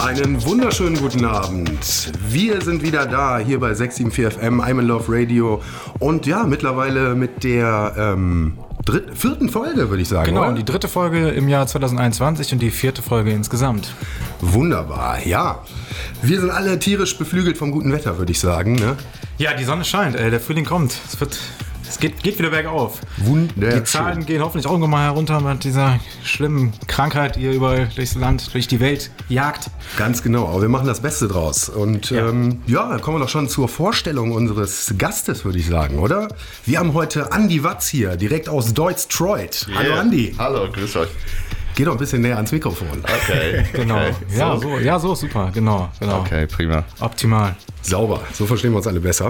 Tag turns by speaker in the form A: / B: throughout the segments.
A: Einen wunderschönen guten Abend. Wir sind wieder da, hier bei 674 FM, I'm in Love Radio. Und ja, mittlerweile mit der vierten Folge, würde ich sagen.
B: Genau,
A: oder?
B: die dritte Folge im Jahr 2021 und die vierte Folge insgesamt.
A: Wunderbar, ja. Wir sind alle tierisch beflügelt vom guten Wetter, würde ich sagen. Ne?
B: Ja, die Sonne scheint, der Frühling kommt. Es geht wieder bergauf.
A: Wunderschön.
B: Die Zahlen gehen hoffentlich auch irgendwann mal herunter mit dieser schlimmen Krankheit, die hier überall durchs Land, durch die Welt jagt.
A: Ganz genau, aber wir machen das Beste draus. Und dann kommen wir doch schon zur Vorstellung unseres Gastes, würde ich sagen, oder? Wir haben heute Andi Watz hier, direkt aus Deutsch-Detroit.
C: Yeah.
A: Hallo Andi.
C: Hallo, grüß euch.
A: Geh doch ein bisschen näher ans Mikrofon.
C: Okay.
B: Genau.
C: Okay.
B: So ist super. Genau.
C: Okay, prima.
B: Optimal.
A: Sauber, so verstehen wir uns alle besser.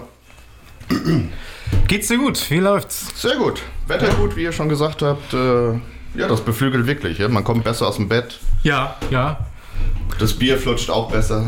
B: Geht's dir gut? Wie läuft's?
C: Sehr gut. Wetter gut, wie ihr schon gesagt habt. Ja, das beflügelt wirklich. Ja? Man kommt besser aus dem Bett.
B: Ja.
C: Das Bier flutscht auch besser.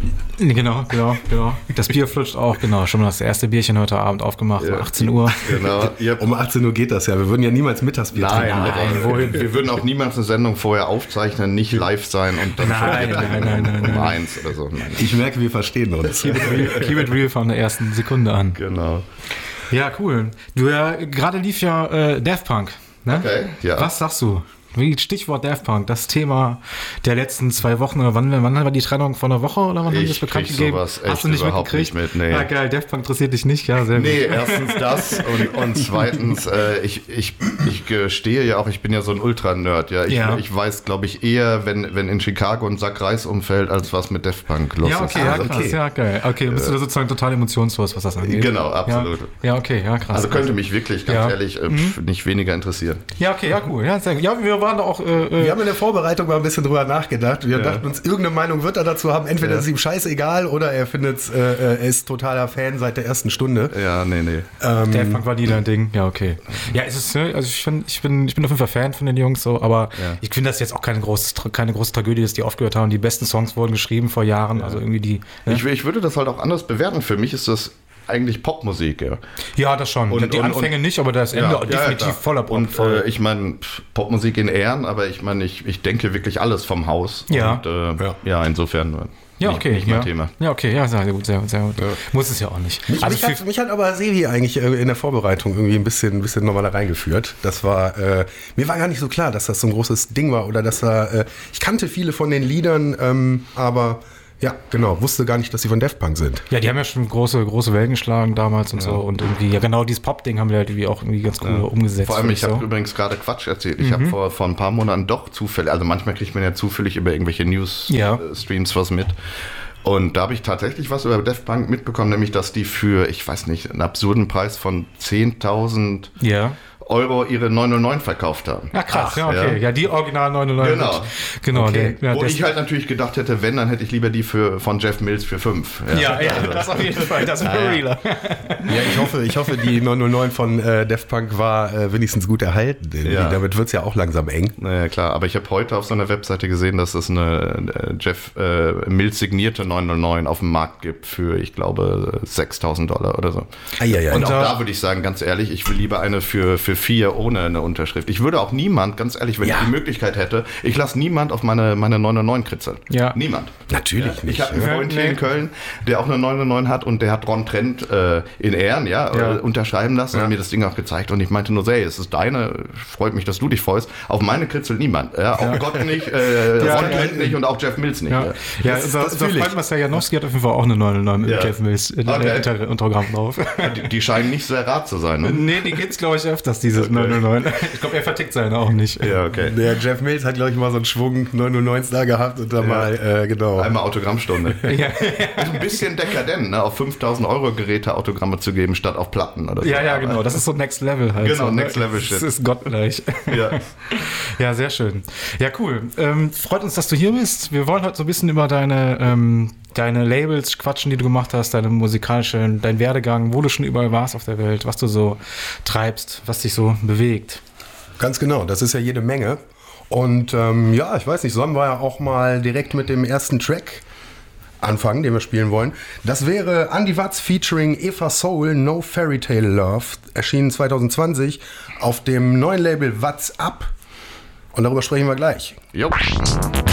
B: Genau. Das Bier flutscht auch, genau. Schon mal das erste Bierchen heute Abend aufgemacht,
C: Ja.
B: um 18 Uhr.
C: Genau.
A: Um 18 Uhr geht das ja. Wir würden ja niemals Mittagsbier
C: Nein,
A: trinken.
C: wir würden auch niemals eine Sendung vorher aufzeichnen, nicht live sein und dann
B: Nein.
C: um 1 oder so. Nein.
A: Ich merke, wir verstehen uns.
B: Keep it real von der ersten Sekunde an.
C: Genau.
B: Ja, cool. Gerade lief ja Daft Punk. Ne?
C: Okay, ja.
B: Was sagst du? Stichwort Daft Punk, das Thema der letzten 2 Wochen. Oder wann war die Trennung von einer Woche? Oder wann haben die das bekannt gegeben?
C: Sowas
B: Hast du nicht
C: überhaupt
B: mitgekriegt?
C: nicht mit, nee.
B: Ja, geil, Daft Punk interessiert dich nicht, ja, sehr gut.
C: Nee, erstens das und zweitens, ich gestehe ja auch, ich bin ja so ein Ultra-Nerd, ja. Ich weiß, glaube ich, eher, wenn in Chicago ein Sack Reis umfällt, als was mit Daft Punk los
B: Ja, okay,
C: ist.
B: ja, krass, ja, geil. Okay, bist du da sozusagen total emotionslos, was das angeht?
C: Genau, absolut.
B: Ja, okay, ja, krass.
C: Also könnte mich wirklich, ganz ehrlich, nicht weniger interessieren.
B: Ja, okay, ja, cool. Ja, sehr gut. Ja, wir waren da auch...
A: Wir haben in der Vorbereitung mal ein bisschen drüber nachgedacht. Wir dachten uns, irgendeine Meinung wird er dazu haben. Entweder ist es ihm scheißegal oder er findet er ist totaler Fan seit der ersten Stunde.
C: Ja, nee.
B: Daft Punk war nie dein Ding. Ja, okay. Ja, es ist, also ich bin auf jeden Fall Fan von den Jungs, so, aber ich finde das jetzt auch keine große Tragödie, dass die aufgehört haben. Die besten Songs wurden geschrieben vor Jahren, also irgendwie die... Ne?
C: Ich würde das halt auch anders bewerten. Für mich ist das eigentlich Popmusik, ja.
B: Ja, das schon. Die Anfänge nicht, aber das Ende definitiv voller Pop.
C: Und ich meine, Popmusik in Ehren, aber ich meine, ich denke wirklich alles vom Haus.
B: Ja.
C: Und insofern nicht mein Thema.
B: Ja, okay, ja, sehr gut. Ja. Muss es ja auch nicht.
A: Mich hat aber Sevi eigentlich in der Vorbereitung irgendwie ein bisschen nochmal da reingeführt. Das war, mir war gar nicht so klar, dass das so ein großes Ding war oder dass ich kannte viele von den Liedern, aber ja, genau, wusste gar nicht, dass sie von Daft Punk sind.
B: Ja, die haben ja schon große Wellen geschlagen damals und so und irgendwie, ja genau, dieses Pop-Ding haben wir halt irgendwie auch irgendwie ganz cool umgesetzt.
C: Vor allem, ich habe übrigens gerade Quatsch erzählt. Ich habe vor ein paar Monaten doch zufällig, also manchmal kriegt man ja zufällig über irgendwelche News-Streams was mit. Und da habe ich tatsächlich was über Daft Punk mitbekommen, nämlich, dass die für, ich weiß nicht, einen absurden Preis von 10.000 Euro ihre 909 verkauft haben.
B: Ja, krass, okay. Ja, die Original 909. Genau.
C: Okay. Wo ich halt natürlich gedacht hätte, wenn, dann hätte ich lieber die von Jeff Mills für 5.
B: Ja, das auf jeden Fall. Das ist ein realer.
A: Ja, ich hoffe, die 909 von Daft Punk war wenigstens gut erhalten. Damit wird es ja auch langsam eng.
C: Naja, klar. Aber ich habe heute auf so einer Webseite gesehen, dass es eine Jeff Mills signierte 909 auf dem Markt gibt für, ich glaube, $6.000 oder so. Und auch da würde ich sagen, ganz ehrlich, ich will lieber eine für 4 ohne eine Unterschrift. Ich würde auch niemand, ganz ehrlich, wenn ich die Möglichkeit hätte, ich lasse niemand auf meine 909 kritzeln. Ja. Niemand.
A: Natürlich nicht.
C: Ich habe einen Freund hier in Köln, der auch eine 909 hat und der hat Ron Trent in Ehren unterschreiben lassen und mir das Ding auch gezeigt und ich meinte nur, es ist deine, freut mich, dass du dich freust. Auf meine kritzelt niemand. Ja? Auch Gott nicht, Ron Trent nicht und auch Jeff Mills nicht.
B: Ja, unser Freund Marcel Janowski hat auf jeden Fall auch eine 909 mit Jeff Mills Autogramm drauf.
C: Die scheinen nicht sehr rat zu sein, ne? Nee,
B: die geht's, glaube ich, öfters, dieses 909. Ich glaube, er vertickt seine auch nicht.
C: Ja, okay.
A: Der Jeff Mills hat, glaube ich, mal so einen Schwung 909 da gehabt und dann mal, genau.
C: Einmal Autogrammstunde. Ist ein bisschen dekadent, ne? Auf 5.000 Euro Geräte Autogramme zu geben, statt auf Platten oder so.
B: Ja, genau. Das ist so Next Level halt.
C: Genau,
B: so,
C: Next Level Shit.
B: Das ist gottgleich. Ja, sehr schön. Ja, cool. Freut uns, dass du hier bist. Wir wollen heute so ein bisschen über deine Labels quatschen, die du gemacht hast, dein Werdegang, wo du schon überall warst auf der Welt, was du so treibst, was dich so bewegt.
A: Ganz genau, das ist ja jede Menge. Und ich weiß nicht, sollen wir ja auch mal direkt mit dem ersten Track anfangen, den wir spielen wollen. Das wäre Andi Watz featuring Eva Soul, No Fairy Tale Love, erschienen 2020 auf dem neuen Label Watz Up. Und darüber sprechen wir gleich.
C: Jo.